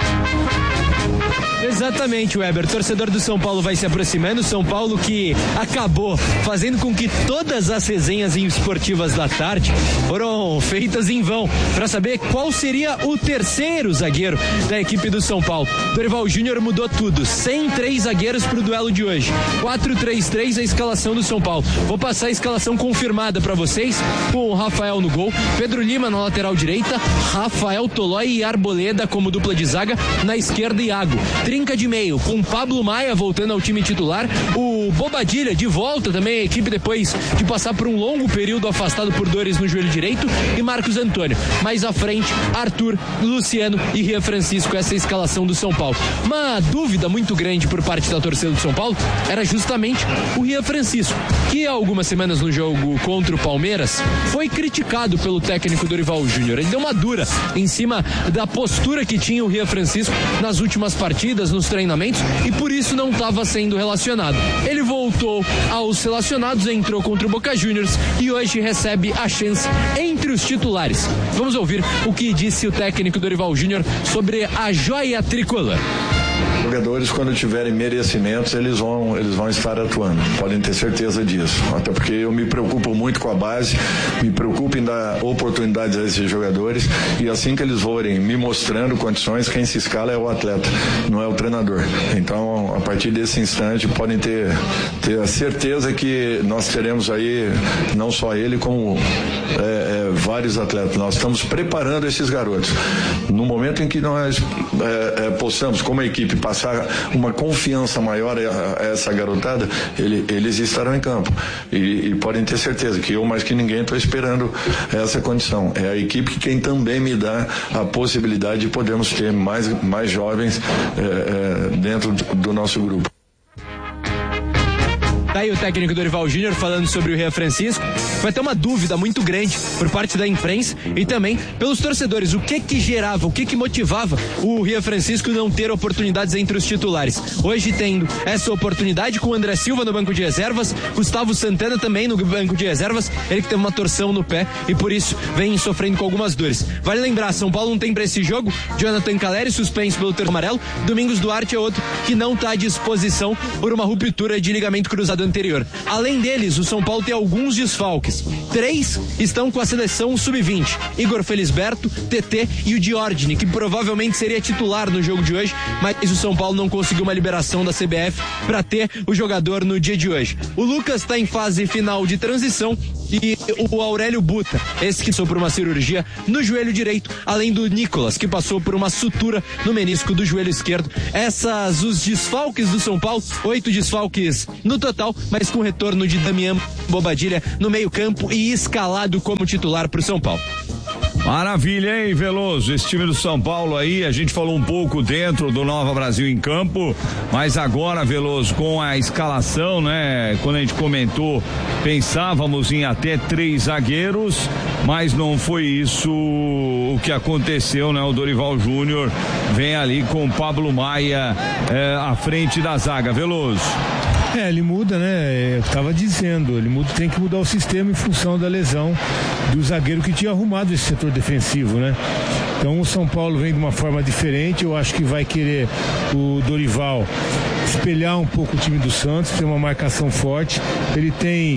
Exatamente, Weber. Torcedor do São Paulo vai se aproximando. São Paulo que acabou fazendo com que todas as resenhas esportivas da tarde foram feitas em vão para saber qual seria o terceiro zagueiro da equipe do São Paulo. Dorival Júnior mudou tudo. 103 zagueiros para o duelo de hoje. 4-3-3 a escalação do São Paulo. Vou passar a escalação confirmada para vocês, com o Rafael no gol, Pedro Lima na lateral direita, Rafael Tolói e Arboleda como dupla de zaga, na esquerda Iago. Trinca de meio, com Pablo Maia voltando ao time titular, o Bobadilha de volta também à equipe depois de passar por um longo período afastado por dores no joelho direito, e Marcos Antônio. Mais à frente, Arthur, Luciano e Rian Francisco, essa é a escalação do São Paulo. Uma dúvida muito grande por parte da torcida do São Paulo era justamente o Rian Francisco, que há algumas semanas no jogo contra o Palmeiras foi criticado pelo técnico Dorival Júnior. Ele deu uma dura em cima da postura que tinha o Rian Francisco nas últimas partidas, nos treinamentos, e por isso não estava sendo relacionado. Ele voltou aos relacionados, entrou contra o Boca Juniors e hoje recebe a chance entre os titulares. Vamos ouvir o que disse o técnico Dorival Júnior sobre a joia tricolor. Os jogadores, quando tiverem merecimentos, eles vão estar atuando, podem ter certeza disso, até porque eu me preocupo muito com a base, me preocupo em dar oportunidades a esses jogadores, e assim que eles forem me mostrando condições, quem se escala é o atleta, não é o treinador. Então, a partir desse instante, podem ter a certeza que nós teremos aí, não só ele, como vários atletas. Nós estamos preparando esses garotos. No momento em que nós possamos, como equipe, passar uma confiança maior a essa garotada, eles estarão em campo. E podem ter certeza que eu, mais que ninguém, estou esperando essa condição. É a equipe quem também me dá a possibilidade de podermos ter mais jovens dentro do nosso grupo. Tá aí o técnico Dorival Júnior falando sobre o Rian Francisco. Vai ter uma dúvida muito grande por parte da imprensa e também pelos torcedores. O que gerava, o que motivava o Rian Francisco não ter oportunidades entre os titulares? Hoje tendo essa oportunidade com o André Silva no banco de reservas, Gustavo Santana também no banco de reservas, ele que teve uma torção no pé e por isso vem sofrendo com algumas dores. Vale lembrar, São Paulo não tem pra esse jogo Jonathan Caleri, suspenso pelo terceiro amarelo. Domingos Duarte é outro que não tá à disposição por uma ruptura de ligamento cruzado anterior. Além deles, o São Paulo tem alguns desfalques. 3 estão com a seleção sub-20. Igor Felisberto, TT e o Diordini, que provavelmente seria titular no jogo de hoje, mas o São Paulo não conseguiu uma liberação da CBF para ter o jogador no dia de hoje. O Lucas está em fase final de transição e o Aurélio Buta, esse que passou por uma cirurgia no joelho direito, além do Nicolas, que passou por uma sutura no menisco do joelho esquerdo. Os desfalques do São Paulo, 8 desfalques no total, mas com retorno de Damian Bobadilha no meio campo e escalado como titular para o São Paulo. Maravilha, hein, Veloso? Esse time do São Paulo aí, a gente falou um pouco dentro do Nova Brasil em Campo, mas agora, Veloso, com a escalação, né? Quando a gente comentou, pensávamos em até 3 zagueiros, mas não foi isso o que aconteceu, né? O Dorival Júnior vem ali com o Pablo Maia à frente da zaga, Veloso. Ele muda, né? Eu estava dizendo, tem que mudar o sistema em função da lesão do zagueiro que tinha arrumado esse setor defensivo, né? Então o São Paulo vem de uma forma diferente, eu acho que vai querer o Dorival espelhar um pouco o time do Santos, ter uma marcação forte. Ele tem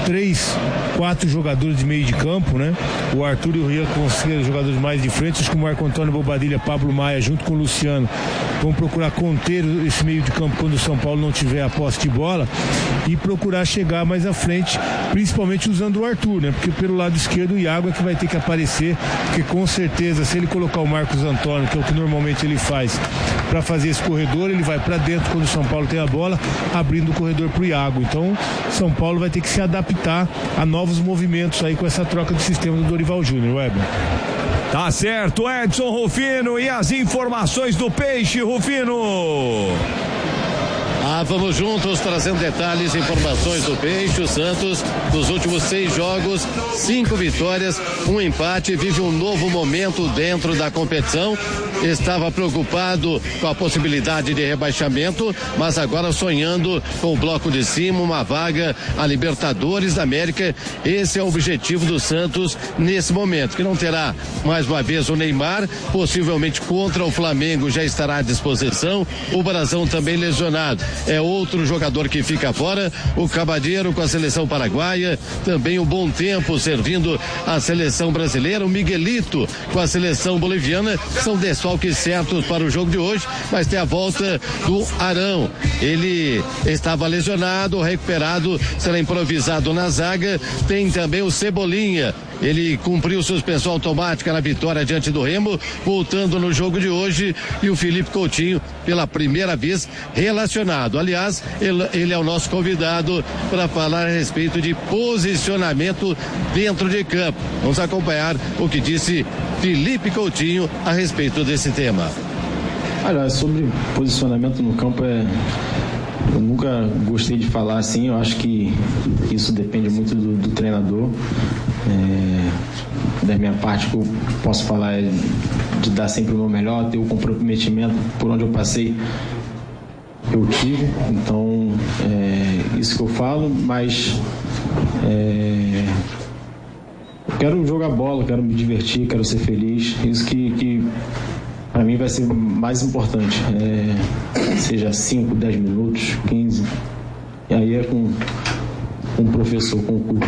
4 jogadores de meio de campo, né? O Arthur e o Rian consideram os jogadores mais de frente. Acho que o Marco Antônio Bobadilha, Pablo Maia, junto com o Luciano, vão procurar conter esse meio de campo quando o São Paulo não tiver a posse de bola e procurar chegar mais à frente, principalmente usando o Arthur, né? Porque pelo lado esquerdo o Iago é que vai ter que aparecer, porque com certeza se ele colocar o Marcos Antônio, que é o que normalmente ele faz, para fazer esse corredor, ele vai para dentro quando o São Paulo tem a bola, abrindo o corredor pro Iago. Então São Paulo vai ter que se adaptar a novos movimentos aí com essa troca de sistema do Dorival Júnior, Weber. Tá certo, Edson Rufino, e as informações do Peixe, Rufino. Vamos juntos trazendo detalhes e informações do Peixe. O Santos, nos últimos 6 jogos, 5 vitórias, 1 empate, vive um novo momento dentro da competição. Estava preocupado com a possibilidade de rebaixamento, mas agora sonhando com o bloco de cima, uma vaga a Libertadores da América. Esse é o objetivo do Santos nesse momento, que não terá mais uma vez o Neymar, possivelmente contra o Flamengo já estará à disposição. O Brasão também lesionado. É outro jogador que fica fora, o Cabadeiro com a seleção paraguaia, também o Bom Tempo servindo a seleção brasileira, o Miguelito com a seleção boliviana, são desfalques certos para o jogo de hoje, mas tem a volta do Arão, ele estava lesionado, recuperado, será improvisado na zaga. Tem também o Cebolinha, ele cumpriu suspensão automática na vitória diante do Remo, voltando no jogo de hoje, e o Felipe Coutinho pela primeira vez relacionado. Aliás, ele é o nosso convidado para falar a respeito de posicionamento dentro de campo. Vamos acompanhar o que disse Felipe Coutinho a respeito desse tema. Olha, sobre posicionamento no campo eu nunca gostei de falar assim, eu acho que isso depende muito do treinador. Da minha parte, o que eu posso falar é de dar sempre o meu melhor, ter o comprometimento por onde eu passei, eu tive, então isso que eu falo, mas eu quero jogar bola, quero me divertir, quero ser feliz, isso que para mim vai ser mais importante, seja 5, 10 minutos, 15, e aí é com o professor, com o clube.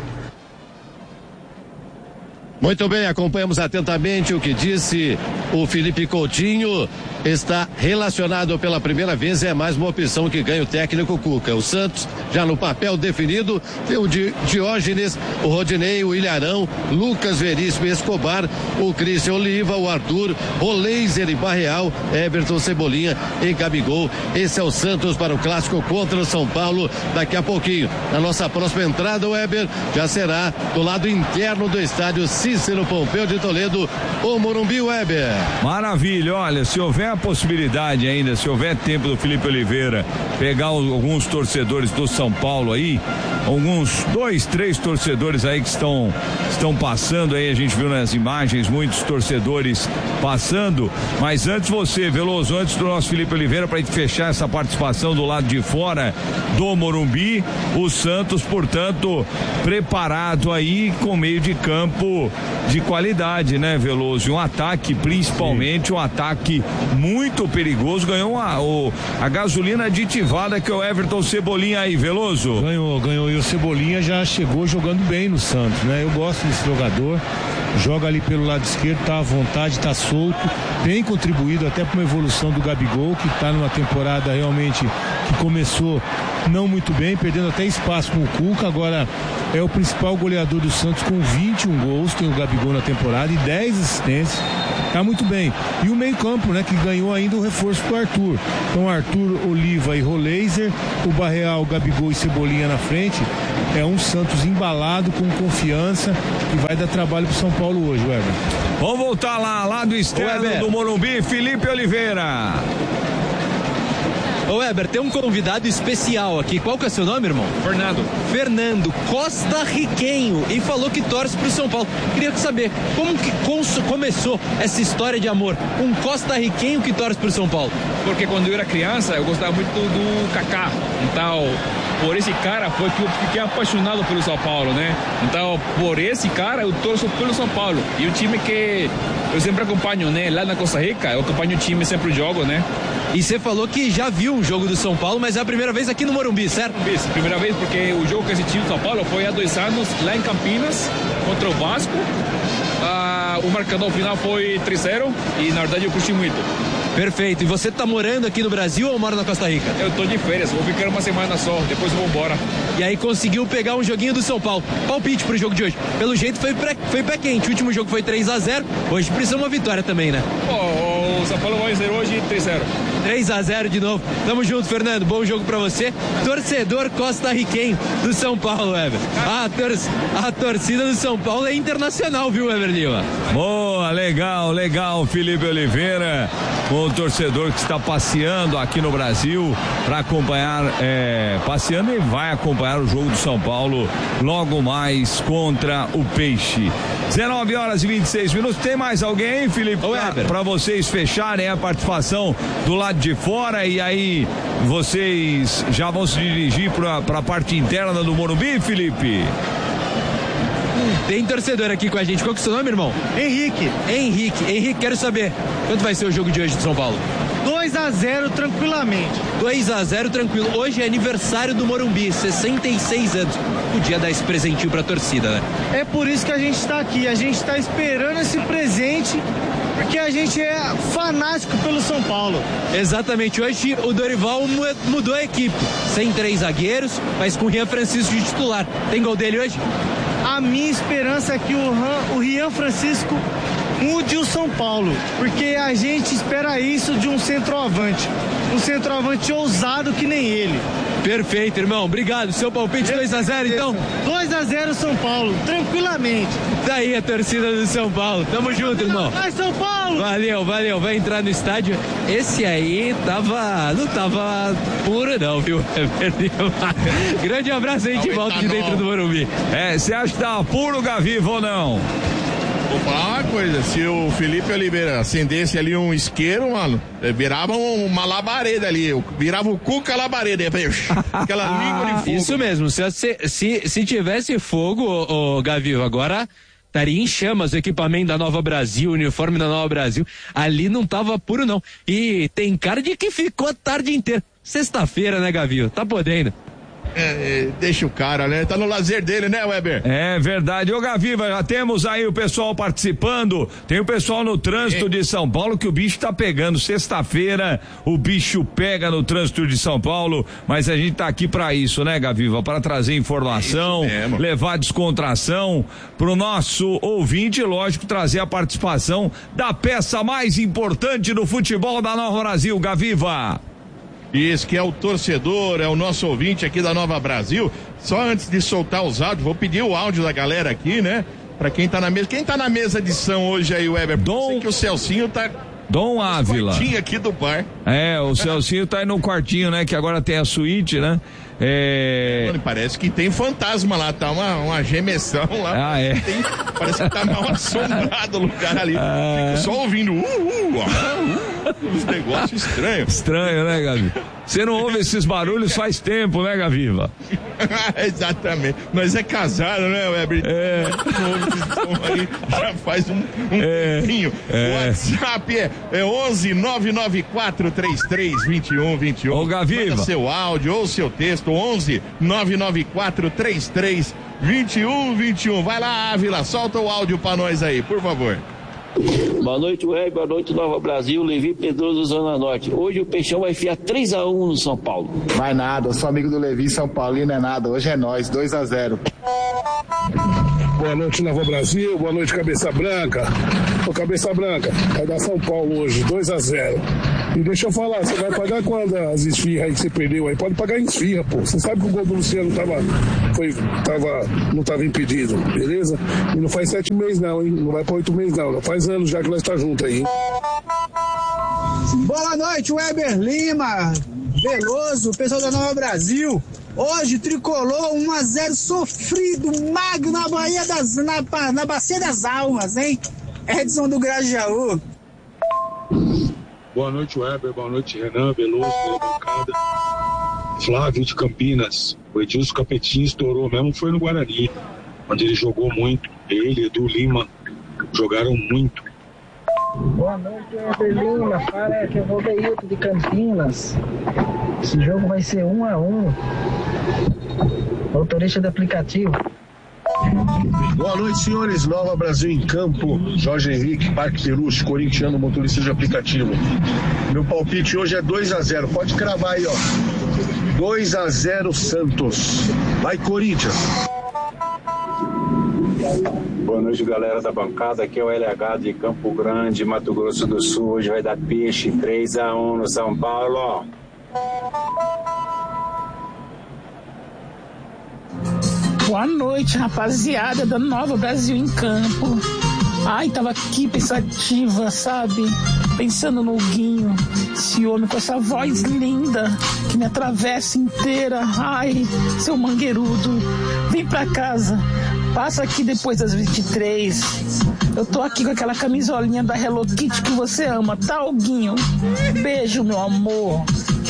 Muito bem, acompanhamos atentamente o que disse o Felipe Coutinho. Está relacionado pela primeira vez, é mais uma opção que ganha o técnico Cuca. O Santos já no papel definido, tem o Diógenes, o Rodinei, o Ilharão, Lucas Veríssimo, Escobar, o Cristian Oliva, o Arthur, o Leiser e Barreal, Everton, Cebolinha e Gabigol. Esse é o Santos para o clássico contra o São Paulo daqui a pouquinho. Na nossa próxima entrada, Weber, já será do lado interno do estádio Cícero Pompeu de Toledo, o Morumbi, Weber. Maravilha, olha, se houver a possibilidade ainda, se houver tempo do Felipe Oliveira pegar alguns torcedores do São Paulo aí, alguns 2, 3 torcedores aí que estão passando aí, a gente viu nas imagens muitos torcedores passando, mas antes você, Veloso, antes do nosso Felipe Oliveira, pra gente fechar essa participação do lado de fora do Morumbi, o Santos, portanto, preparado aí com meio de campo de qualidade, né, Veloso? Um ataque, principalmente, um ataque muito perigoso, ganhou a gasolina aditivada que é o Everton Cebolinha aí, Veloso. Ganhou, e o Cebolinha já chegou jogando bem no Santos, né? Eu gosto desse jogador, joga ali pelo lado esquerdo, tá à vontade, tá solto, tem contribuído até para uma evolução do Gabigol, que tá numa temporada realmente que começou não muito bem, perdendo até espaço com o Cuca, agora é o principal goleador do Santos com 21 gols, tem o Gabigol na temporada e 10 assistências. tá muito bem. E o meio-campo, né, que ganhou ainda o reforço do Arthur. Então, Arthur, Oliva e Roleiser, o Barreal, Gabigol e Cebolinha na frente. É um Santos embalado, com confiança, que vai dar trabalho pro São Paulo hoje, Weber. Vamos voltar lá do externo do Morumbi, Felipe Oliveira. Ô Weber, tem um convidado especial aqui. Qual que é seu nome, irmão? Fernando, costarriquenho, e falou que torce pro São Paulo. Queria saber, como que começou essa história de amor? Um costarriquenho que torce pro São Paulo. Porque quando eu era criança, eu gostava muito do Kaká. Então, por esse cara foi que eu fiquei apaixonado pelo São Paulo, né? Então, por esse cara, eu torço pelo São Paulo. E o time que eu sempre acompanho, né? Lá na Costa Rica, eu acompanho o time, sempre jogo, né? E você falou que já viu um jogo do São Paulo, mas é a primeira vez aqui no Morumbi, certo? Isso, primeira vez, porque o jogo que assisti do São Paulo foi há 2 anos, lá em Campinas, contra o Vasco. O marcador final foi 3-0 e, na verdade, eu curti muito. Perfeito. E você tá morando aqui no Brasil ou mora na Costa Rica? Eu tô de férias, vou ficar uma semana só, depois eu vou embora. E aí conseguiu pegar um joguinho do São Paulo. Palpite pro jogo de hoje. Pelo jeito foi pé quente. O último jogo foi 3-0. Hoje precisa uma vitória também, né? O São Paulo vai vencer hoje 3-0. 3-0 de novo. Tamo junto, Fernando. Bom jogo pra você. Torcedor costarriquenho do São Paulo, Weber. A torcida do São Paulo é internacional, viu, Weber Lima? Boa, legal, Felipe Oliveira, o torcedor que está passeando aqui no Brasil para acompanhar, passeando e vai acompanhar o jogo do São Paulo logo mais contra o Peixe. 19h26. Tem mais alguém, Felipe? Para vocês fecharem a participação do lado de fora e aí vocês já vão se dirigir para a parte interna do Morumbi, Felipe? Tem torcedor aqui com a gente. Qual que é o seu nome, irmão? Henrique, quero saber quanto vai ser o jogo de hoje de São Paulo? 2-0 tranquilamente. 2-0 tranquilo. Hoje é aniversário do Morumbi, 66 anos. Podia dar esse presentinho pra torcida, né? É por isso que a gente tá aqui. A gente tá esperando esse presente, porque a gente é fanático pelo São Paulo. Exatamente. Hoje o Dorival mudou a equipe. Sem 3 zagueiros, mas com o Rian Francisco de titular. Tem gol dele hoje? A minha esperança é que o Rian Francisco mude o São Paulo, porque a gente espera isso de um centroavante ousado que nem ele. Perfeito, irmão, obrigado. Seu palpite 2-0 então? 2-0 São Paulo, tranquilamente. Daí a torcida do São Paulo, tamo junto, irmão. Vai São Paulo! Valeu, vai entrar no estádio. Esse aí não tava puro não, viu? Grande abraço, a gente volta de dentro do Morumbi. Você acha que tava puro, Gaviva, ou não? Vou falar uma coisa, se o Felipe Oliveira acendesse ali um isqueiro, mano, virava uma labareda ali, virava o Cuca labareda, aquela língua de fogo. Isso mesmo, se tivesse fogo, o Gaviva, agora estaria em chamas o equipamento da Nova Brasil, o uniforme da Nova Brasil, ali não tava puro não, e tem cara de que ficou a tarde inteira, sexta-feira, né, Gaviva, tá podendo. Deixa o cara, né? Tá no lazer dele, né, Weber? É verdade. Ô, Gaviva, já temos aí o pessoal participando. Tem o pessoal no trânsito de São Paulo que o bicho tá pegando. Sexta-feira o bicho pega no trânsito de São Paulo, mas a gente tá aqui pra isso, né, Gaviva? Pra trazer informação, levar descontração pro nosso ouvinte, lógico, trazer a participação da peça mais importante do futebol da Nova Brasil, Gaviva. Isso, que é o torcedor, é o nosso ouvinte aqui da Nova Brasil. Só antes de soltar os áudios, vou pedir o áudio da galera aqui, né? Pra quem tá na mesa. Quem tá na mesa de som hoje aí, Weber? Sei que o Celcinho tá... Dom Ávila. Quartinho aqui do bar. O Celcinho tá aí no quartinho, né? Que agora tem a suíte, né? Parece que tem fantasma lá, tá uma gemessão lá. Parece que tá mal assombrado o lugar ali. Fico só ouvindo uns negócios estranhos. Estranho, né, Gavi? Você não ouve esses barulhos faz tempo, né, Gaviva? Exatamente. Nós é casado, né, Weber? Não ouve esse som aí já faz um tempinho. O WhatsApp é 11 994 33 21 21. Ô, Gaviva. Manda seu áudio ou seu texto, 11 994 33 21 21. Vai lá, Ávila, solta o áudio pra nós aí, por favor. Boa noite, Web, boa noite, Nova Brasil, Levi Pedroso, Zona Norte. Hoje o Peixão vai enfiar 3-1 no São Paulo. Vai nada, eu sou amigo do Levi, São Paulino é nada, hoje é nós, 2-0. Boa noite, Nova Brasil. Boa noite, Cabeça Branca. Ô, Cabeça Branca, vai dar São Paulo hoje, 2-0. E deixa eu falar, você vai pagar quando as esfirras aí que você perdeu aí? Pode pagar em esfirra, pô. Você sabe que o gol do Luciano não tava impedido, beleza? E não faz 7 meses não, hein? Não vai pra 8 meses não. Não faz anos já que nós tá junto aí, hein? Boa noite, Weber Lima, Veloso, pessoal da Nova Brasil. Hoje, tricolor 1-0 sofrido, magro na Bacia das Almas, hein? Edson do Grajaú. Boa noite, Weber. Boa noite, Renan, Veloso, pela bancada. Flávio de Campinas. O Edilson Capetinho estourou mesmo, foi no Guarani, onde ele jogou muito. Ele e Edu Lima jogaram muito. Boa noite, Weber Lima. Fala que eu vou Deilton de Campinas. Esse jogo vai ser 1-1. Motorista do aplicativo. Boa noite, senhores. Nova Brasil em campo. Jorge Henrique, Parque Peruche, corintiano, motorista de aplicativo. Meu palpite hoje é 2-0. Pode cravar aí, ó. 2-0 Santos. Vai, Corinthians. Boa noite, galera da bancada. Aqui é o LH de Campo Grande, Mato Grosso do Sul. Hoje vai dar peixe, 3-1 no São Paulo. Boa noite, rapaziada da Nova Brasil em Campo. Ai, tava aqui pensativa, sabe? Pensando no Guinho, esse homem com essa voz linda que me atravessa inteira. Ai, seu mangueirudo, vem pra casa. Passa aqui depois das 23. Eu tô aqui com aquela camisolinha da Hello Kitty que você ama, tá, Guinho? Beijo, meu amor.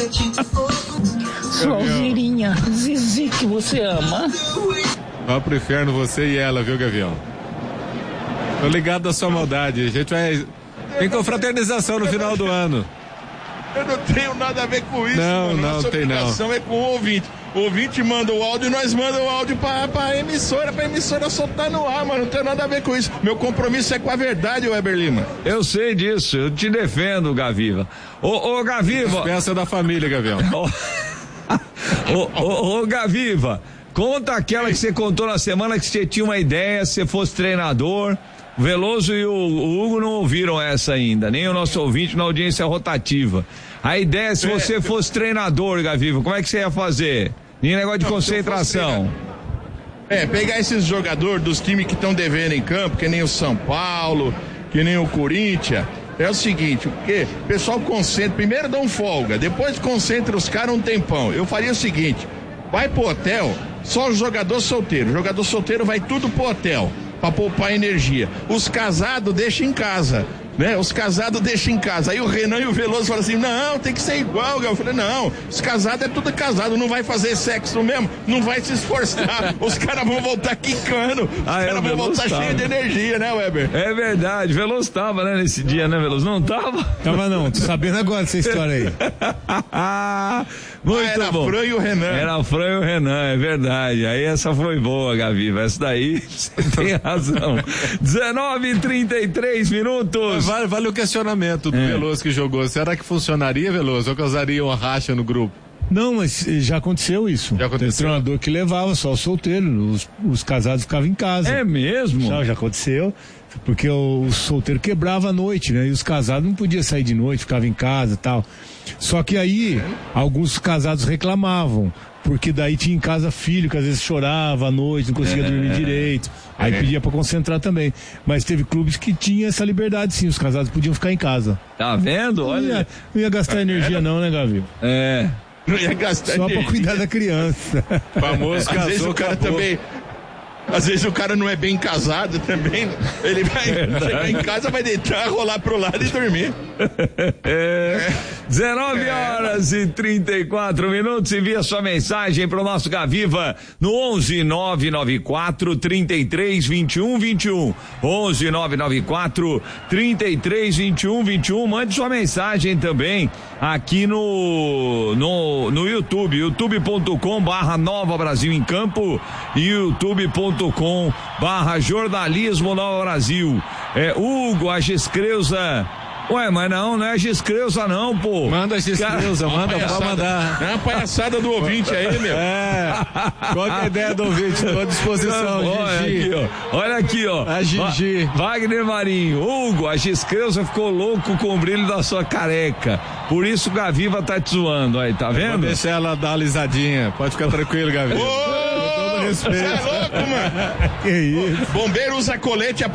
Sua Alvirinha, Zizi que você ama. Vai pro inferno você e ela, viu, Gavião? Tô ligado da sua maldade. A gente vai... Tem confraternização no final do ano. Eu não tenho nada a ver com isso, não, mano. Não, nossa tem não. obrigação é com o ouvinte. O ouvinte manda o áudio e nós mandamos o áudio pra emissora soltar no ar, mano. Não tem nada a ver com isso. Meu compromisso é com a verdade, Weber Lima. Eu sei disso, eu te defendo, Gaviva. Ô, Gaviva. Peça da família, Gavião. Ô, Gaviva, conta aquela que você contou na semana que você tinha uma ideia, se você fosse treinador. O Veloso e o Hugo não ouviram essa ainda, nem o nosso ouvinte na audiência rotativa. A ideia é se você fosse treinador, Gaviva, como é que você ia fazer? Nem negócio de concentração. Pegar esses jogadores dos times que estão devendo em campo, que nem o São Paulo, que nem o Corinthians. É o seguinte, porque o pessoal concentra, primeiro dá um folga, depois concentra os caras um tempão. Eu faria o seguinte, vai pro hotel, só o jogador solteiro. O jogador solteiro vai tudo pro hotel, pra poupar energia. Os casados deixam em casa, né? Os casados deixam em casa. Aí o Renan e o Veloso falam assim, não, tem que ser igual. Eu falei, não, os casados é tudo casado, não vai fazer sexo mesmo, não vai se esforçar. Os caras vão voltar quicando, os caras vão voltar cheios de energia, né, Weber? É verdade, Veloso tava, né, nesse dia, né, Veloso? Não tava? Tava não, tô sabendo agora dessa história aí. Muito era bom. Era a Fran e o Renan. Era a Fran e o Renan, é verdade. Aí essa foi boa, Gaviva. Essa daí, você tem razão. 19h33 minutos. Vale o questionamento do Veloso que jogou. Será que funcionaria, Veloso? Ou causaria uma racha no grupo? Não, mas já aconteceu isso. Já aconteceu? Tem treinador que levava só o solteiro, os casados ficavam em casa. É mesmo? Já aconteceu. Porque o solteiro quebrava a noite, né? E os casados não podiam sair de noite, ficavam em casa e tal. Só que aí, alguns casados reclamavam, porque daí tinha em casa filho que às vezes chorava à noite, não conseguia dormir direito. Aí pedia pra concentrar também. Mas teve clubes que tinham essa liberdade, sim, os casados podiam ficar em casa. Tá vendo? Olha. Não ia gastar energia não, né, Gavi? Não ia gastar só energia. Pra cuidar da criança. Famoso às vezes o cara também... Às vezes o cara não é bem casado também. Ele vai chegar em casa, vai deitar, rolar pro lado e dormir. 19h34. Envia sua mensagem pro nosso Gaviva no 11-994-33-21-21. 11-994-33-21-21. Mande sua mensagem também aqui no YouTube, youtube.com/Nova Brasil em Campo e youtube.com/jornalismo Nova Brasil. Hugo, a Gescreuza Ué, mas não é a Giscreuza não, pô. Manda a Giscreuza, pode mandar. É uma palhaçada do ouvinte aí, meu. Qual que é a ideia do ouvinte? Estou à disposição, Gigi. Olha aqui, ó. A Gigi. Wagner Marinho. Hugo, a Giscreuza ficou louco com o brilho da sua careca. Por isso o Gaviva tá te zoando aí, tá vendo? Vou deixar ela dar uma lisadinha. Pode ficar tranquilo, Gaviva. Ô, com todo respeito. Você é louco, mano. Que isso? Bombeiro usa colete